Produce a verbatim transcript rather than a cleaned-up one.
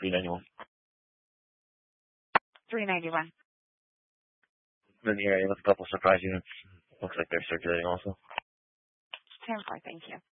three ninety-one. three ninety-one. Then here, I have a couple surprise units. Looks like they're circulating also. ten four, thank you.